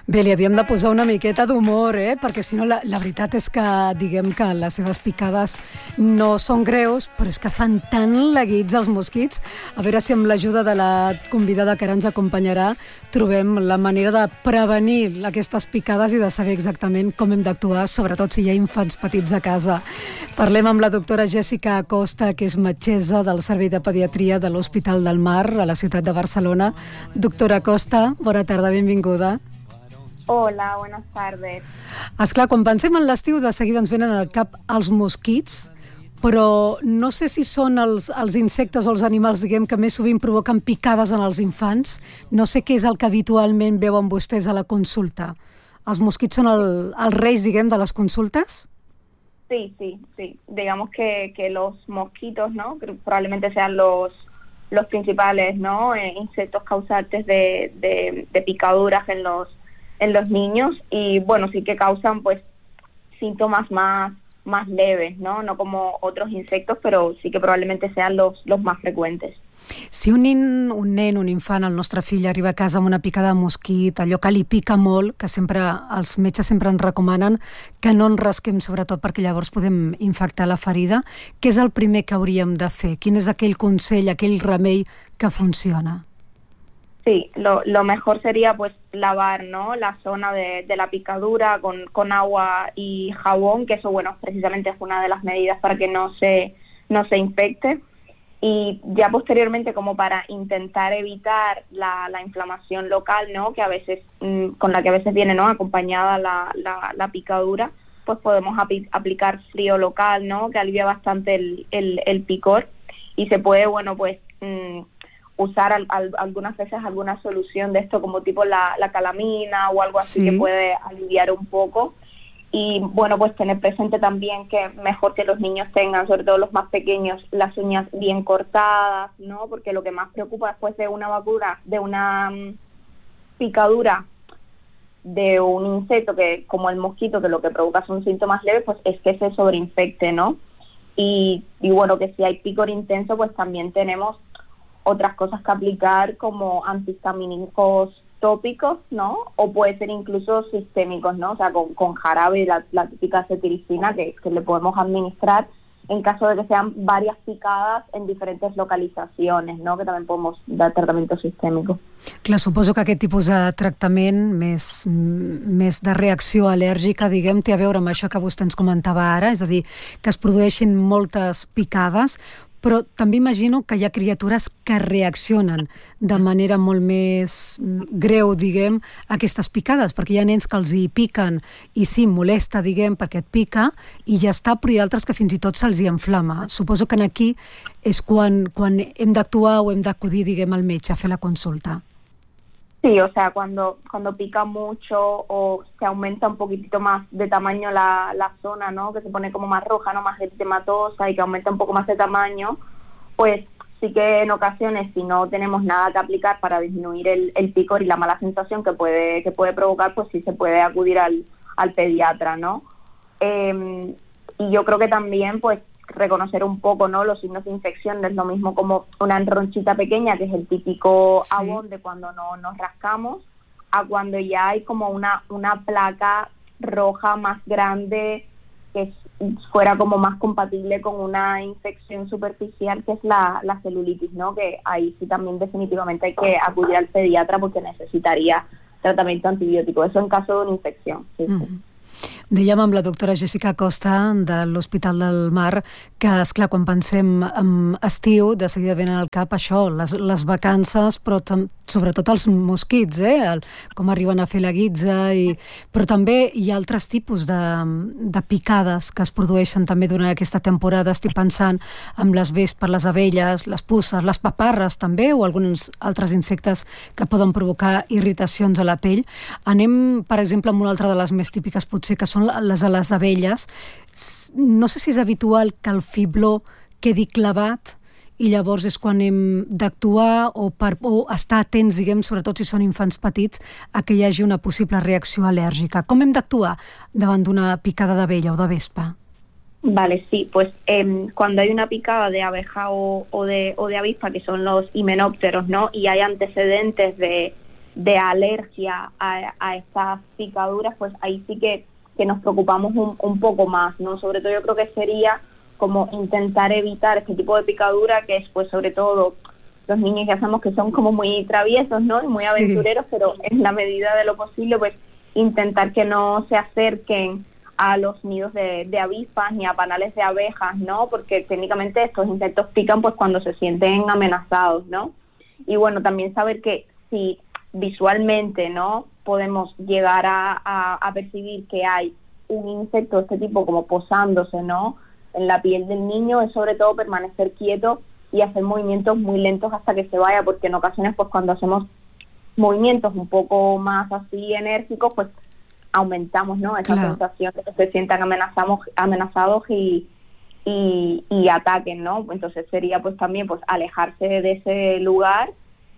Bé, li havíem de posar una miqueta d'humor, perquè si no la veritat és que diguem que les seves picades no són greus, però és que fan tant laguits els mosquits. A veure si amb l'ajuda de la convidada que ara ens acompanyarà trobem la manera de prevenir aquestes picades i de saber exactament com hem d'actuar, sobretot si hi ha infants petits a casa. Parlem amb la doctora Jessica Acosta, que és metgessa del Servei de Pediatria de l'Hospital del Mar a la ciutat de Barcelona. Doctora Acosta, bona tarda, benvinguda. Hola, buenas tardes. Esclar, quan pensem en l'estiu, de seguida ens venen al cap els mosquits, però no sé si són els insectes o els animals, diguem, que més sovint provoquen picades en els infants. No sé què és el que habitualment veuen vostès a la consulta. Els mosquits són els reis, diguem, de les consultas? Sí. Digamos que los mosquitos, ¿no? Que probablemente sean los principales, ¿no? Insectos causantes de picaduras en los niños, y bueno, sí que causan pues síntomas más leves, ¿no? No como otros insectos, pero sí que probablemente sean los más frecuentes. Si un infant, el nostre fill, arriba a casa amb una picada de mosquit, allò que li pica molt, que sempre els metges sempre ens recomanen que no ens rasquem, sobretot perquè llavors podem infectar la ferida, què és el primer que hauríem de fer? Quin és aquell consell, aquell remei que funciona? Sí, lo mejor sería pues lavar, ¿no? La zona de la picadura con agua y jabón, que eso, bueno, precisamente es una de las medidas para que no se infecte. Y ya posteriormente, como para intentar evitar la inflamación local, ¿no? Que a veces con la que a veces viene, ¿no? Acompañada la picadura, pues podemos aplicar frío local, ¿no? Que alivia bastante el picor, y se puede, bueno, pues usar algunas veces alguna solución de esto, como tipo la calamina o algo así, sí, que puede aliviar un poco. Y bueno, pues tener presente también que mejor que los niños tengan, sobre todo los más pequeños, las uñas bien cortadas, ¿no? Porque lo que más preocupa después de una picadura de un insecto, que como el mosquito, que lo que provoca son síntomas leves, pues es que se sobreinfecte, ¿no? Y bueno, que si hay picor intenso, pues también tenemos otras cosas que aplicar, como antihistamínicos tópicos, ¿no? O puede ser incluso sistémicos, ¿no? O sea, con jarabe, la típica cetiricina que le podemos administrar en caso de que sean varias picadas en diferentes localitzacions, no? Que també podem dar tractament sistèmic. Clar, suposo que aquest tipus de tractament més de reacció al·lèrgica, diguem, té a veure amb això que vostè ens comentava ara, és a dir, que es produeixin moltes picades, però també imagino que hi ha criatures que reaccionen de manera molt més greu, diguem, a aquestes picades, perquè hi ha nens que els hi piquen i sí, molesta, diguem, perquè et pica i ja està, però hi ha altres que fins i tot se'ls hi inflama. Suposo que aquí és quan hem d'actuar o hem d'acudir, diguem, al metge a fer la consulta. Sí, o sea, cuando pica mucho o se aumenta un poquitito más de tamaño la zona, ¿no? Que se pone como más roja, ¿no? Más eritematosa, y que aumenta un poco más de tamaño, pues sí que en ocasiones, si no tenemos nada que aplicar para disminuir el picor y la mala sensación que puede provocar, pues sí se puede acudir al pediatra, ¿no? Y yo creo que también, pues, reconocer un poco, ¿no? Los signos de infección. No es lo mismo como una ronchita pequeña, que es el típico abón de cuando no nos rascamos, a cuando ya hay como una placa roja más grande, que fuera como más compatible con una infección superficial, que es la celulitis, ¿no? Que ahí sí también definitivamente hay que acudir al pediatra porque necesitaría tratamiento antibiótico. Eso en caso de una infección. Sí. Dèiem amb la doctora Jessica Acosta de l'Hospital del Mar que, esclar, quan pensem en estiu, de seguida venen al cap això, les vacances, però sobretot els mosquits, com arriben a fer la guitza, però també hi ha altres tipus de picades que es produeixen també durant aquesta temporada. Estic pensant en les vespes, les abelles, les puces, les paparres també, o alguns altres insectes que poden provocar irritacions a la pell. Anem, per exemple, amb una altra de les més típiques, potser, que són les de les abelles. No sé si és habitual que el fibló quedi clavat i llavors és quan hem d'actuar o estar atents, diguem, sobretot si són infants petits, a que hi hagi una possible reacció al·lèrgica. Com hem d'actuar davant d'una picada d'abella o de vespa? Vale, sí, pues cuando hay una picada de abeja o de avispa, que son los himenópteros, ¿no? Y hay antecedentes de de alergia a estas picaduras, pues ahí sí que nos preocupamos un poco más, ¿no? Sobre todo yo creo que sería como intentar evitar este tipo de picadura, que es pues sobre todo los niños ya sabemos que son como muy traviesos, ¿no? Y muy aventureros, pero en la medida de lo posible pues intentar que no se acerquen a los nidos de avispas ni a panales de abejas, ¿no? Porque técnicamente estos insectos pican pues cuando se sienten amenazados, ¿no? Y bueno, también saber que si visualmente, ¿no?, podemos llegar a percibir que hay un insecto de este tipo como posándose, ¿no?, en la piel del niño, es sobre todo permanecer quieto y hacer movimientos muy lentos hasta que se vaya, porque en ocasiones pues cuando hacemos movimientos un poco más así enérgicos, pues aumentamos, ¿no?, esa sensación de que se sientan amenazados y ataquen, ¿no? Entonces sería pues también pues alejarse de ese lugar,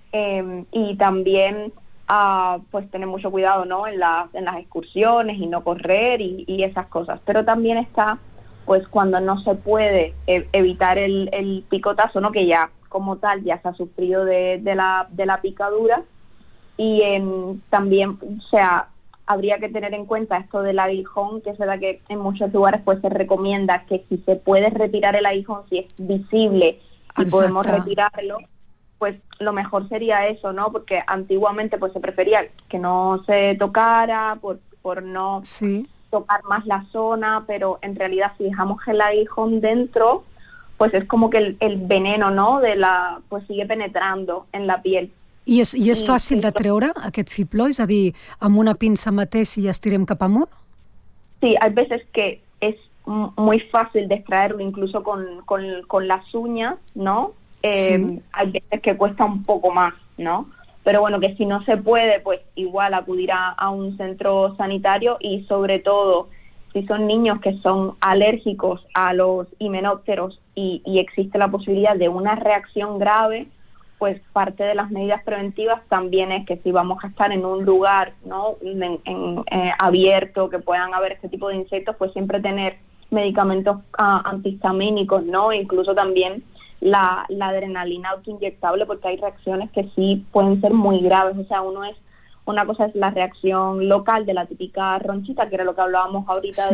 y también pues tener mucho cuidado, ¿no?, en las excursiones y no correr y esas cosas. Pero también está pues cuando no se puede evitar el picotazo, ¿no?, que ya como tal ya se ha sufrido de la picadura. Y también, o sea, habría que tener en cuenta esto del aguijón, que es verdad que en muchos lugares pues se recomienda que si se puede retirar el aguijón, si es visible y podemos retirarlo, pues lo mejor sería eso, ¿no? Porque antiguamente pues se prefería que no se tocara por no tocar más la zona, pero en realidad si dejamos el aguijón dentro, pues es como que el veneno, ¿no?, pues sigue penetrando en la piel. I és fàcil de treure aquest fibló? És a dir, amb una pinça mateix i estirem cap amunt? Sí, hay veces que es muy fácil de extraerlo incluso con las uñas, ¿no? Hay veces que cuesta un poco más, ¿no? Pero bueno, que si no se puede, pues igual acudir a un centro sanitario, y sobre todo si son niños que son alérgicos a los himenópteros y existe la posibilidad de una reacción grave, pues parte de las medidas preventivas también es que si vamos a estar en un lugar, ¿no?, abierto, que puedan haber este tipo de insectos, pues siempre tener medicamentos antihistamínicos, ¿no? Incluso también la adrenalina autoinyectable, porque hay reacciones que sí pueden ser muy graves. O sea, una cosa es la reacción local de la típica ronchita, que era lo que hablábamos ahorita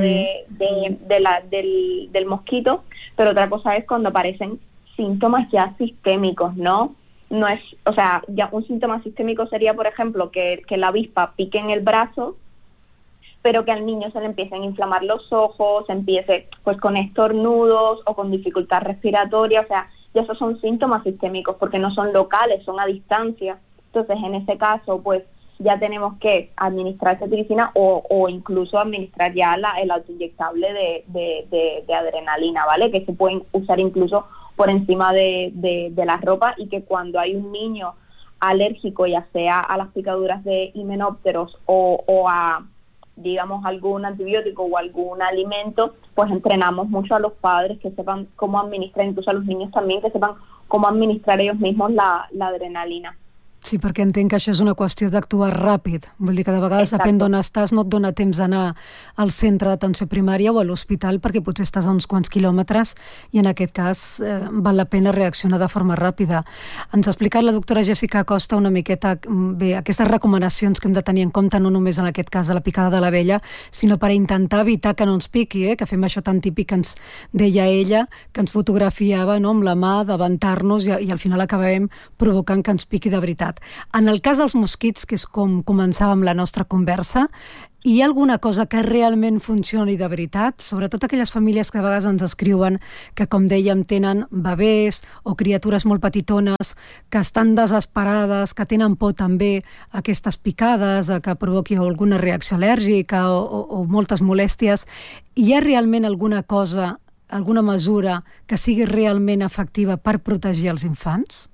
del mosquito, pero otra cosa es cuando aparecen síntomas ya sistémicos, ¿no? No es, o sea, ya un síntoma sistémico sería, por ejemplo, que la avispa pique en el brazo, pero que al niño se le empiecen a inflamar los ojos, empiece pues con estornudos o con dificultad respiratoria. O sea, ya esos son síntomas sistémicos porque no son locales, son a distancia. Entonces, en ese caso, pues ya tenemos que administrar cetiricina o incluso administrar ya el autoinyectable de adrenalina, ¿vale? Que se pueden usar incluso por encima de la ropa, y que cuando hay un niño alérgico, ya sea a las picaduras de himenópteros o a, digamos, algún antibiótico o algún alimento, pues entrenamos mucho a los padres que sepan cómo administrar, incluso a los niños también, que sepan cómo administrar ellos mismos la adrenalina. Sí, perquè entenc que això és una qüestió d'actuar ràpid. Vull dir que de vegades depèn d'on estàs, no et dona temps d'anar al centre d'atenció primària o a l'hospital perquè potser estàs a uns quants quilòmetres i en aquest cas val la pena reaccionar de forma ràpida. Ens ha explicat la doctora Jessica Acosta una miqueta bé aquestes recomanacions que hem de tenir en compte, no només en aquest cas de la picada de l'abella, sinó per intentar evitar que no ens piqui, que fem això tan típic que ens deia ella, que ens fotografiava, no?, amb la mà, d'avantar-nos i al final acabem provocant que ens piqui de veritat. En el cas dels mosquits, que és com començàvem la nostra conversa, hi ha alguna cosa que realment funcioni de veritat? Sobretot aquelles famílies que a vegades ens escriuen que, com dèiem, tenen bebès o criatures molt petitones, que estan desesperades, que tenen por també a aquestes picades, a que provoqui alguna reacció al·lèrgica o moltes molèsties. Hi ha realment alguna cosa, alguna mesura que sigui realment efectiva per protegir els infants?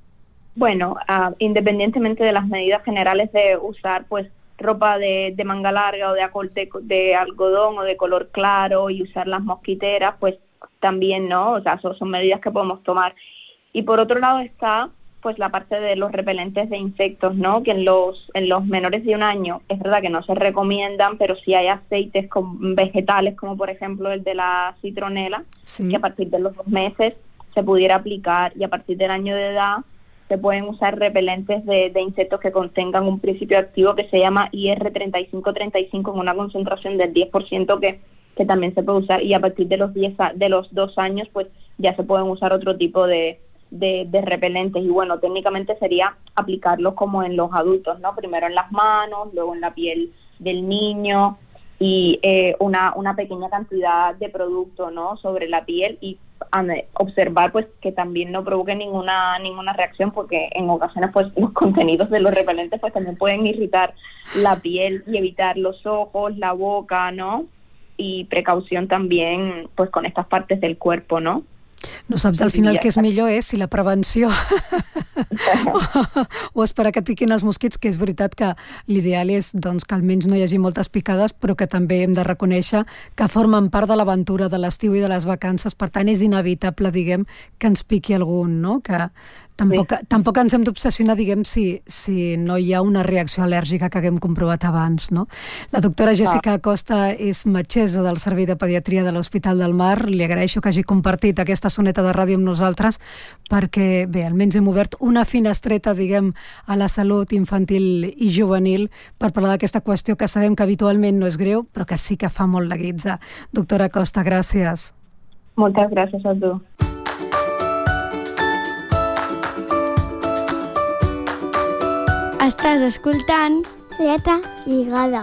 Bueno, independientemente de las medidas generales de usar pues ropa de manga larga o de algodón o de color claro y usar las mosquiteras, pues también, ¿no? O sea, son medidas que podemos tomar. Y por otro lado está pues la parte de los repelentes de insectos, ¿no? Que en los menores de 1 año es verdad que no se recomiendan, pero sí hay aceites vegetales, como por ejemplo el de la citronela, que a partir de los 2 meses se pudiera aplicar, y a partir del año de edad se pueden usar repelentes de insectos que contengan un principio activo que se llama IR3535 en una concentración del 10% que también se puede usar, y a partir de los 2 años pues ya se pueden usar otro tipo de repelentes. Y bueno, técnicamente sería aplicarlos como en los adultos, ¿no? Primero en las manos, luego en la piel del niño, y una pequeña cantidad de producto, ¿no?, sobre la piel, y observar pues que también no provoque ninguna reacción, porque en ocasiones pues los contenidos de los repelentes pues también pueden irritar la piel y evitar los ojos, la boca, ¿no? Y precaución también pues con estas partes del cuerpo, ¿no? No saps al final què és millor, si la prevenció o esperar que et piquin els mosquits, que és veritat que l'ideal és doncs, que almenys no hi hagi moltes picades, però que també hem de reconèixer que formen part de l'aventura de l'estiu i de les vacances, per tant és inevitable, diguem, que ens piqui algun, no? Que tampoc ens hem d'obsessionar, diguem, si no hi ha una reacció al·lèrgica que haguem comprovat abans, no? La doctora Jessica Acosta és metgessa del Servei de Pediatria de l'Hospital del Mar. Li agraeixo que hagi compartit aquesta soneta de ràdio amb nosaltres, perquè, bé, almenys hem obert una finestreta, diguem, a la salut infantil i juvenil per parlar d'aquesta qüestió que sabem que habitualment no és greu, però que sí que fa molt la guitza. Doctora Acosta, gràcies. Moltes gràcies a tu. Estàs escoltant Lletra Lligada.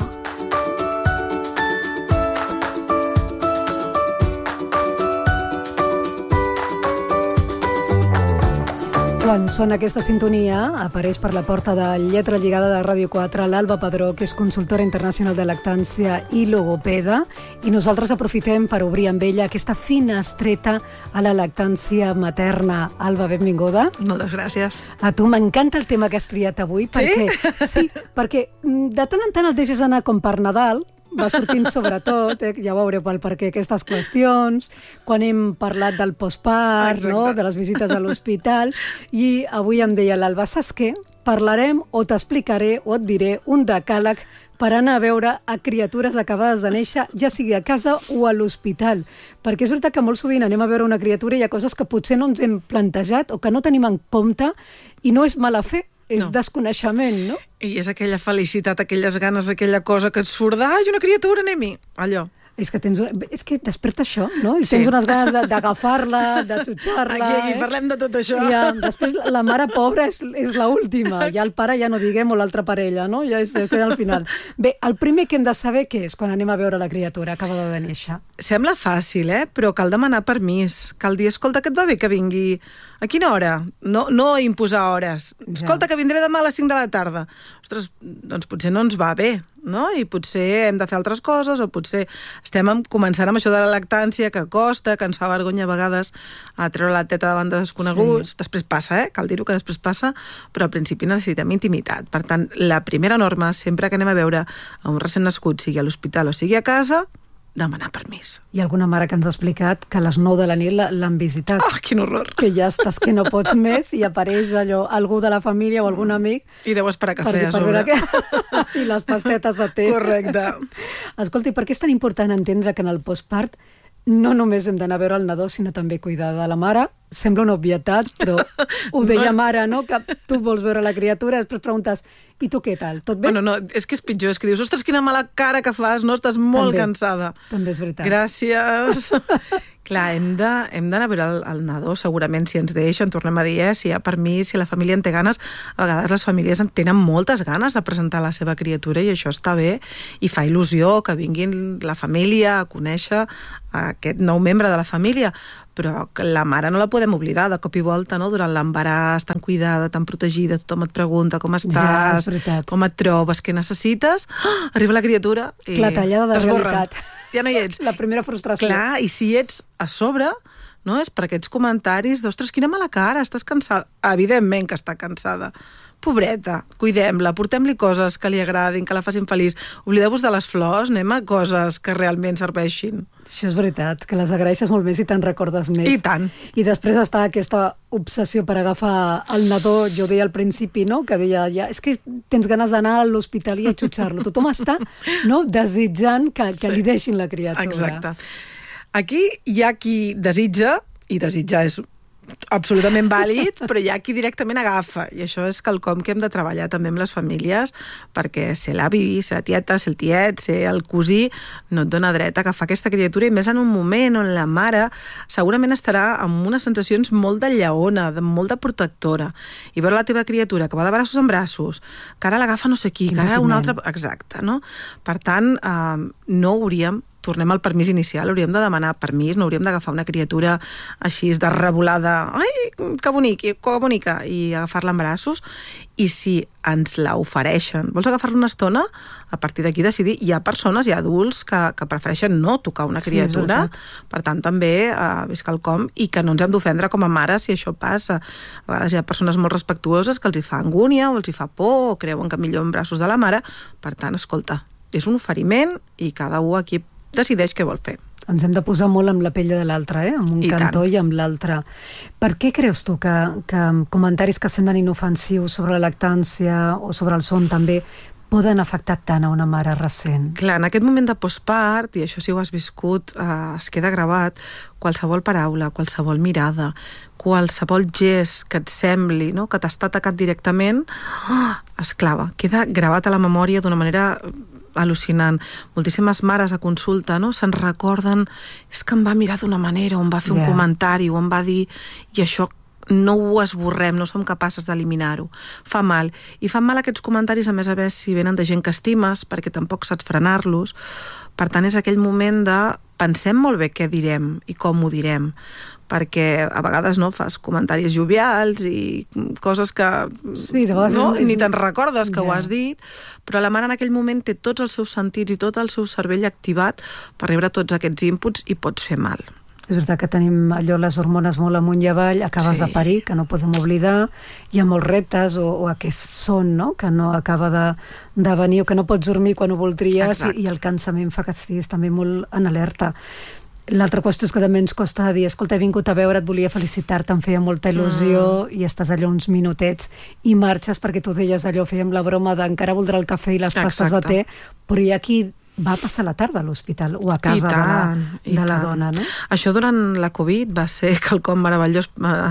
Quan sona aquesta sintonia, apareix per la porta de Lletra Lligada de Ràdio 4 l'Alba Padró, que és consultora internacional de lactància i logopeda, i nosaltres aprofitem per obrir amb ella aquesta finestreta a la lactància materna. Alba, benvinguda. Moltes gràcies. A tu m'encanta el tema que has triat avui, perquè, sí, perquè de tant en tant el deixes anar com per Nadal, va sortint sobretot, ja veureu pel perquè aquestes qüestions, quan hem parlat del postpart, no? De les visites a l'hospital, i avui em deia l'Alba, saps què? Parlarem o t'explicaré o et diré un decàleg per anar a veure a criatures acabades de néixer, ja sigui a casa o a l'hospital. Perquè és veritat que molt sovint anem a veure una criatura i hi ha coses que potser no ens hem plantejat o que no tenim en compte, i no és mala fe, és desconeixement, no? I és aquella felicitat, aquelles ganes, aquella cosa que et surt d'ai, una criatura, anem-hi, allò. És que desperta això, no? I tens unes ganes d'agafar-la, de xutxar-la. Aquí parlem de tot això. Ja, després la mare pobra és l'última, ja el pare ja no diguem, o l'altra parella, no? Ja és al final. Bé, el primer que hem de saber què és quan anem a veure la criatura acabada de néixer? Sembla fàcil, però cal demanar permís. Cal dir, escolta, que et va bé que vingui a quina hora? No imposar hores. Escolta, que vindré demà a les 5 de la tarda. Ostres, doncs potser no ens va bé, no? I potser hem de fer altres coses, o potser estem començant amb això de la lactància, que costa, que ens fa vergonya a vegades a treure la teta davant de desconeguts. Sí. Després passa, cal dir-ho que després passa, però al principi necessitem intimitat. Per tant, la primera norma, sempre que anem a veure a un recent nascut, sigui a l'hospital o sigui a casa, demanar permís. Hi ha alguna mare que ens ha explicat que a les 9 de la nit l'han visitat. Ah, quin horror! Que ja estàs que no pots més i apareix algú de la família o algun amic. I deu esperar cafè a sobre. I les pastetes de té. Correcte. Escolta, i per què és tan important entendre que en el postpart no només hem d'anar a veure el nadó, sinó també cuidar de la mare? Sembla una obvietat, però ho deia mare, no? Que tu vols veure la criatura, després preguntes, i tu què tal? Tot bé? No, és que és pitjor, és que dius, ostres, quina mala cara que fas, no? Estàs molt cansada. També és veritat. Gràcies. Clar, hem d'anar a veure el nadó, segurament, si ens deixen, tornem a dir, si hi ha permís, si la família en té ganes. A vegades les famílies en tenen moltes ganes de presentar la seva criatura i això està bé, i fa il·lusió que vinguin la família a conèixer aquest nou membre de la família, però la mare no la podem oblidar de cop i volta, no? Durant l'embaràs, tan cuidada, tan protegida, tothom et pregunta com estàs, com et trobes, què necessites, arriba la criatura i la tallada de realitat. Ja no hi ets. La primera frustració. Clar, i si ets a sobre, no? És per aquests comentaris d'ostres, quina mala cara, estàs cansada. Evidentment que està cansada. Pobreta, cuidem-la, portem-li coses que li agradin, que la facin feliç. Oblideu-vos de les flors, anem a coses que realment serveixin. Això és veritat, que les agraeixes molt més i te'n recordes més. I tant. I després està aquesta obsessió per agafar el nadó, jo deia al principi, no? Que deia, és que tens ganes d'anar a l'hospital i a xutxar-lo. Tothom està, no? Desitjant que li deixin la criatura. Exacte. Aquí hi ha qui desitja, i desitjar és absolutament vàlid, però hi ha qui directament agafa, i això és quelcom que hem de treballar també amb les famílies, perquè ser l'avi, ser la tieta, ser el tiet, ser el cosí, no et dona dret a agafar aquesta criatura, i més en un moment on la mare segurament estarà amb unes sensacions molt de lleona, molt de protectora, i veure la teva criatura que va de braços en braços, que ara l'agafa no sé qui, que ara un altre... Exacte, no? Per tant, no hauríem, tornem al permís inicial, hauríem de demanar permís, no hauríem d'agafar una criatura així de revolada, ai, que bonica, i agafar-la en braços, i si ens la ofereixen, vols agafar-la una estona? A partir d'aquí decidir, hi ha persones, hi ha adults que prefereixen no tocar una criatura, per tant també és quelcom, i que no ens hem d'ofendre com a mares si això passa. A vegades hi ha persones molt respectuoses que els hi fa angúnia, o els hi fa por, o creuen que millor en braços de la mare, per tant, escolta, és un oferiment i cada un aquí decideix què vol fer. Ens hem de posar molt amb la pell de l'altre, amb un cantó i amb l'altre. Per què creus tu que comentaris que semblen inofensius sobre la lactància o sobre el son també poden afectar tant a una mare recent? Clar, en aquest moment de postpart, i això si ho has viscut, es queda gravat, qualsevol paraula, qualsevol mirada, qualsevol gest que et sembli, no?, que t'està atacant directament, es clava, queda gravat a la memòria d'una manera al·lucinant. Moltíssimes mares a consulta, no?, se'n recorden, és que em va mirar d'una manera, o em va fer un comentari, o em va dir, i això no ho esborrem, no som capaces d'eliminar-ho. Fa mal. I fan mal aquests comentaris, a més si venen de gent que estimes, perquè tampoc saps frenar-los. Per tant, és aquell moment de pensem molt bé què direm i com ho direm, perquè a vegades fas comentaris jovials i coses que ni te'n recordes que ho has dit, però la mare en aquell moment té tots els seus sentits i tot el seu cervell activat per rebre tots aquests inputs i pots fer mal. És veritat que tenim allò, les hormones molt amunt i avall, acabes de parir, que no podem oblidar, hi ha molts reptes, o aquest son, que no acaba de venir, o que no pots dormir quan ho voldries, i el cansament fa que estiguis també molt en alerta. L'altra qüestió és que també ens costa dir, escolta, he vingut a veure, et volia felicitar-te, em feia molta il·lusió, i estàs allà uns minutets i marxes perquè tu deies allò, fèiem la broma d'encara voldrà el cafè i les pastes de te, però hi ha qui va passar la tarda a l'hospital o a casa de la dona, no? Això durant la Covid va ser quelcom meravellós.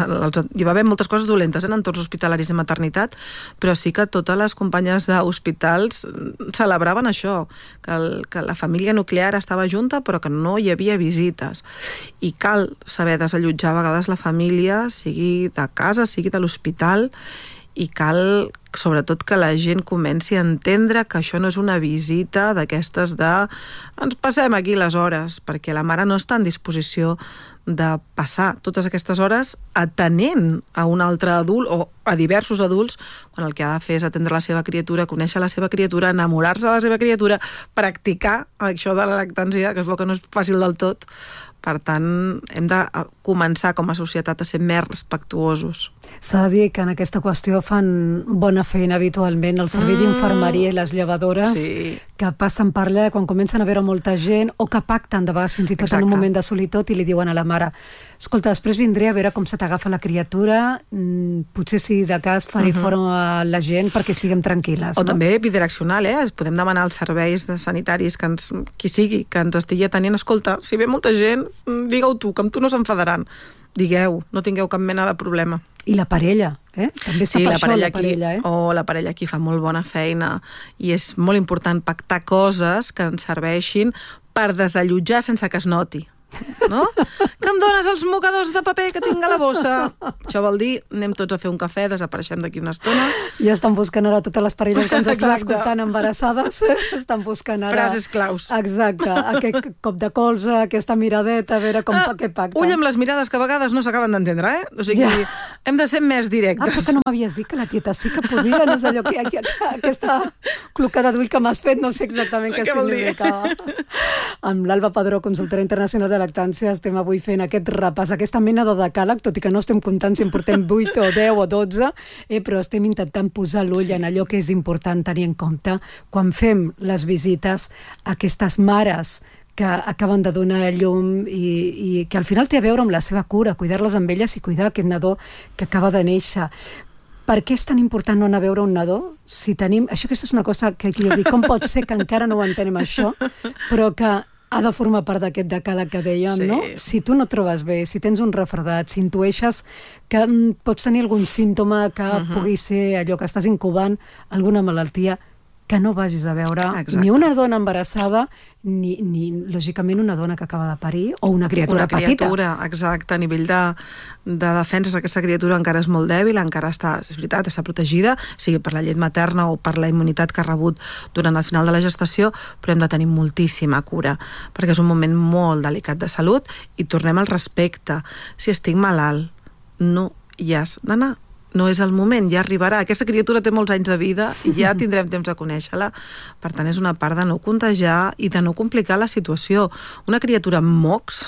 Hi va haver moltes coses dolentes en entorns hospitalaris i maternitat, però sí que totes les companyes d'hospitals celebraven això, que la família nuclear estava junta però que no hi havia visites. I cal saber desallotjar a vegades la família, sigui de casa, sigui de l'hospital, i cal sobretot que la gent comenci a entendre que això no és una visita d'aquestes de ens passem aquí les hores, perquè la mare no està en disposició de passar totes aquestes hores atenent a un altre adult o a diversos adults, quan el que ha de fer és atendre la seva criatura, conèixer la seva criatura, enamorar-se de la seva criatura, practicar això de la lactància, que es veu que no és fàcil del tot. Per tant, hem de començar com a societat a ser més respectuosos. S'ha de dir que en aquesta qüestió fan bona feina habitualment el servei d'infermeria i les llevadores que passen per allà quan comencen a veure molta gent o que pacten de vegades fins i tot en un moment de solitud i li diuen a la mare, escolta, després vindré a veure com se t'agafa la criatura, potser si de cas faré fora a la gent perquè estiguem tranquil·les. O també bidireccional, podem demanar als serveis sanitaris, qui sigui, que ens estigui atenent, escolta, si ve molta gent, digue-ho tu, que amb tu no s'enfadaran. Digueu, no tingueu cap mena de problema. I la parella, també està per això la parella. La parella aquí fa molt bona feina i és molt important pactar coses que ens serveixin per desallotjar sense que es noti. No? Que em dones els mocadors de paper que tinc a la bossa? Això vol dir, anem tots a fer un cafè, desapareixem d'aquí una estona. Ja estan buscant ara totes les parelles que ens estan escoltant embarassades, estan buscant ara... Frases claus. Exacte, aquest cop de colze, aquesta miradeta, a veure què pacta. Ull amb les mirades que a vegades no s'acaben d'entendre, O sigui, hem de ser més directes. Però que no m'havies dit que la tieta sí que podia, no és allò que aquesta clocada d'ull que m'has fet, no sé exactament què significava. Amb l'Alba Padró, consultora internacional de lactància, estem avui fent aquest repàs, aquesta mena de decàleg, tot i que no estem comptant si en portem 8 o 10 o 12, però estem intentant posar l'ull en allò que és important tenir en compte quan fem les visites a aquestes mares que acaben de donar llum i que al final té a veure amb la seva cura, cuidar-les amb elles i cuidar aquest nadó que acaba de néixer. Per què és tan important no anar a veure un nadó? Si tenim... Això aquesta és una cosa que jo dic, com pot ser que encara no ho entenem això, però que ha de formar part d'aquest decàleg que dèiem, Sí. no? Si tu no et trobes bé, si tens un refredat, si intueixes que pots tenir algun símptoma que pugui ser allò que estàs incubant, alguna malaltia, que no vagis a veure ni una dona embarassada ni lògicament una dona que acaba de parir o una criatura petita. Una criatura, exacte, a nivell de defenses, aquesta criatura encara és molt dèbil, encara està, és veritat, està protegida, sigui per la llet materna o per la immunitat que ha rebut durant el final de la gestació, però hem de tenir moltíssima cura, perquè és un moment molt delicat de salut i tornem al respecte. Si estic malalt, no hi has d'anar. No és el moment, ja arribarà. Aquesta criatura té molts anys de vida i ja tindrem temps de conèixer-la. Per tant, és una part de no contagiar i de no complicar la situació. Una criatura amb mocs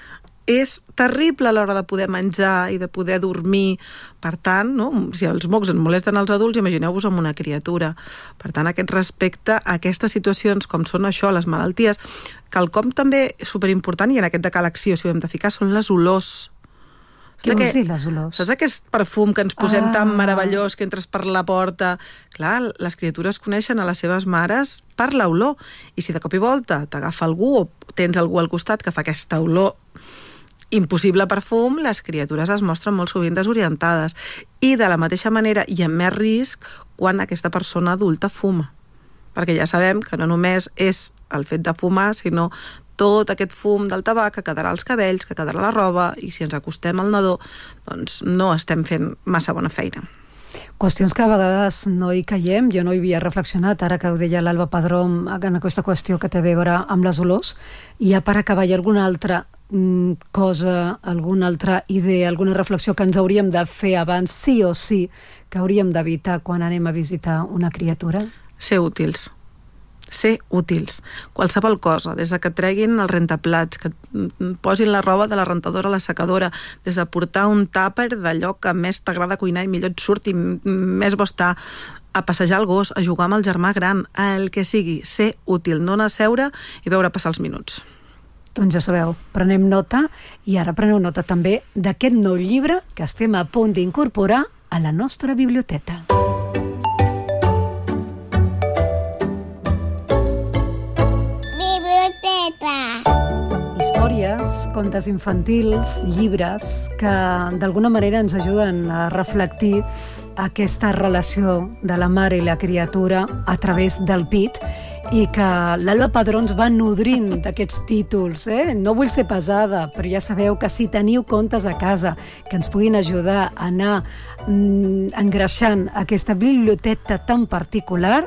és terrible a l'hora de poder menjar i de poder dormir. Per tant, no? Si els mocs ens molesten als adults, imagineu-vos amb una criatura. Per tant, aquest respecte a aquestes situacions, com són això, les malalties, quelcom també superimportant, i en aquest decàleg sí o sí ho hem de ficar, són les olors. Què vols dir, les olors? Saps aquest perfum que ens posem tan meravellós que entres per la porta? Clar, les criatures coneixen a les seves mares per l'olor. I si de cop i volta t'agafa algú o tens algú al costat que fa aquesta olor impossible perfum, les criatures es mostren molt sovint desorientades. I de la mateixa manera hi ha més risc quan aquesta persona adulta fuma. Perquè ja sabem que no només és el fet de fumar, sinó tot aquest fum del tabac que quedarà als cabells, que quedarà a la roba, i si ens acostem al nadó, doncs no estem fent massa bona feina. Qüestions que a vegades no hi caiem, jo no hi havia reflexionat, ara que ho deia l'Alba Padró en aquesta qüestió que té a veure amb les olors, i ja per acabar, hi ha alguna altra cosa, alguna altra idea, alguna reflexió que ens hauríem de fer abans, sí o sí, que hauríem d'evitar quan anem a visitar una criatura? Ser útils. Ser útils. Qualsevol cosa, des de que treguin els rentaplats, que posin la roba de la rentadora a la secadora, des de portar un tàper d'allò que més t'agrada cuinar i millor et surt i més bo està, a passejar el gos, a jugar amb el germà gran, el que sigui, ser útil, no anar a seure i veure passar els minuts. Doncs ja sabeu, prenem nota, i ara preneu nota també d'aquest nou llibre que estem a punt d'incorporar a la nostra biblioteca. Històries, contes infantils, llibres que d'alguna manera ens ajuden a reflectir aquesta relació de la mare i la criatura a través del pit, i que l'Alba Padró ens va nodrint d'aquests títols. No vull ser pesada, però ja sabeu que si teniu contes a casa que ens puguin ajudar a anar engreixant aquesta biblioteca tan particular,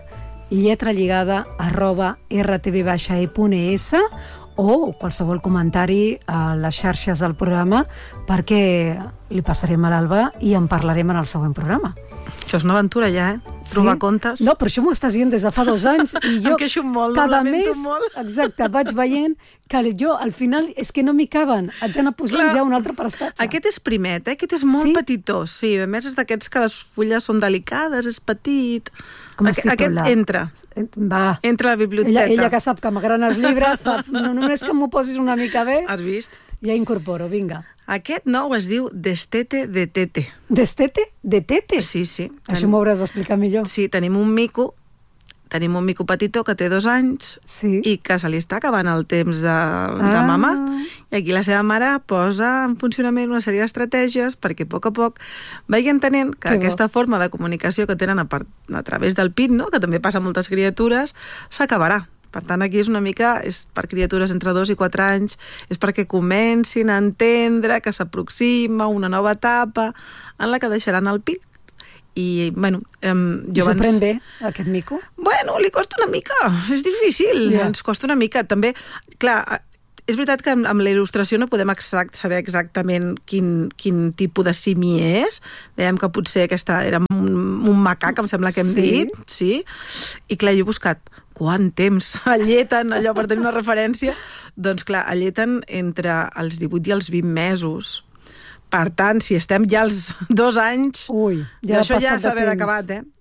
lletralligada@rtv-e.es, o qualsevol comentari a les xarxes del programa, perquè li passarem a l'Alba i en parlarem en el següent programa. Això és una aventura ja, Trobar Sí? contes. No, però això m'ho estàs dient des de fa 2 anys i jo Em queixo molt, no, cada lamento mes, molt. exacte, vaig veient que jo al final és que no m'hi caben, haig d'anar posant Clar. ja un altre prestatge. Aquest és primet, aquest és molt Sí? petitó, sí, a més és d'aquests que les fulles són delicades, és petit. Com es Aquest titula? entra Va. a la biblioteca. Ella que sap que m'agraden els llibres, no, només que m'ho posis una mica bé, Has vist? ja incorporo, vinga. Aquest nou es diu Destete de Tete. D'estete? De tete? Sí, sí. Això m'ho hauràs d'explicar millor. Sí, tenim un mico petitó que té 2 anys Sí. i que se li està acabant el temps de mamar, i aquí la seva mare posa en funcionament una sèrie d'estratègies perquè a poc vagi entenent que Que bo. aquesta forma de comunicació que tenen a través del pit, no?, que també passa a moltes criatures, s'acabarà. Per tant, aquí és una mica, és per criatures entre 2 i 4 anys, és perquè comencin a entendre que s'aproxima una nova etapa en la que deixaran el pit. I, bueno, I s'ho pren bé, aquest mico? Bueno, li costa una mica, és difícil, ens costa una mica. També, clar, és veritat que amb la il·lustració no podem saber exactament quin tipus de simi és. Dèiem que potser aquesta era un macac, em sembla que hem dit, sí. I clar, jo he buscat quant temps alleten, allò per tenir una referència. Doncs clar, alleten entre els 18 i els 20 mesos. Per tant, si estem ja als 2 anys, Ui, ja això ja ha passat s'ha de d'haver temps. acabat,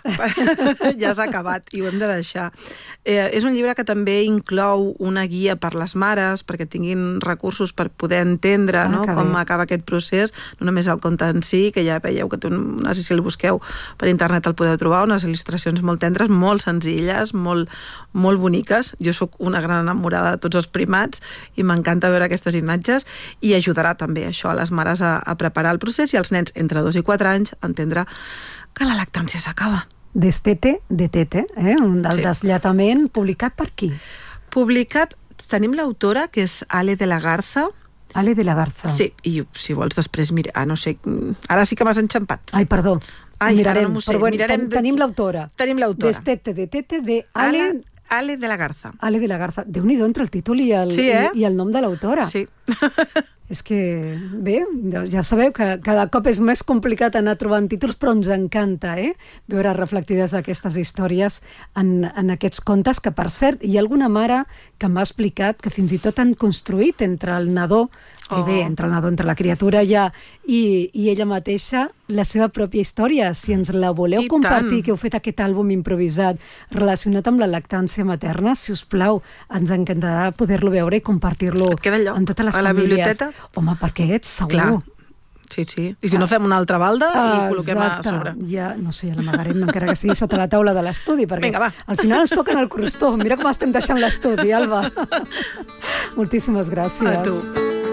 Ja s'ha acabat i ho hem de deixar. És un llibre que també inclou una guia per les mares, perquè tinguin recursos per poder entendre com acaba aquest procés, no només el conte en si, que ja veieu que no sé si el busqueu per internet el podeu trobar, unes il·lustracions molt tendres, molt senzilles, molt boniques. Jo sóc una gran enamorada de tots els primats i m'encanta veure aquestes imatges, i ajudarà també això a les mares a preparar el procés i als nens entre 2 i 4 anys a entendre que la lactància s'acaba. Destete de Tete, un del deslletament, publicat per qui? Publicat, tenim l'autora, que és Ale de la Garza. Ale de la Garza. Sí, i si vols després mira, no sé, ara sí que m'has enxampat. Ai, perdó. Mirarem, no sé. però bueno, tenim l'autora. Tenim l'autora. Destete de Tete de Ale... Ale de la Garza. Ale de la Garza. Déu-n'hi-do entre el títol i el nom de l'autora. Sí. És que, bé, ja sabeu que cada cop és més complicat anar trobant títols, però ens encanta, veure reflectides aquestes històries en aquests contes, que, per cert, hi ha alguna mare que m'ha explicat que fins i tot han construït entre el nadó, entre la criatura ja i ella mateixa, la seva pròpia història. Si ens la voleu compartir, que heu fet aquest àlbum improvisat relacionat amb la lactància materna, si us plau, ens encantarà poder-lo veure i compartir-lo amb totes les famílies. A la biblioteca? Home, perquè ets segur. Clar. Sí. I si no, fem una altra balda i col·loquem a sobre. Ja, no sé, ja l'amagarem, encara que sigui sota la taula de l'estudi, perquè al final ens toquen el crostó. Mira com estem deixant l'estudi, Alba. Moltíssimes gràcies. A tu.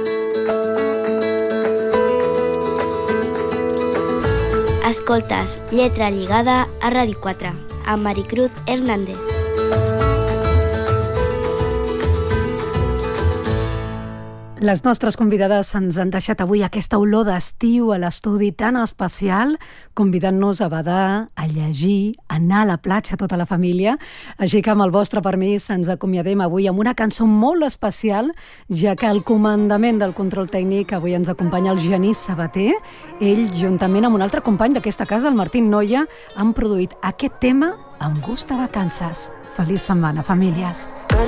Escoltes Lletra Lligada a Ràdio 4 amb Maricruz Hernández. Les nostres convidades ens han deixat avui aquesta olor d'estiu a l'estudi tan especial, convidant-nos a badar, a llegir, a anar a la platja tota la família. Així que, amb el vostre permís, ens acomiadem avui amb una cançó molt especial, ja que al comandament del control tècnic avui ens acompanya el Genís Sabater. Ell, juntament amb un altre company d'aquesta casa, el Martín Noia, han produït aquest tema amb gust de vacances. Feliç setmana, famílies.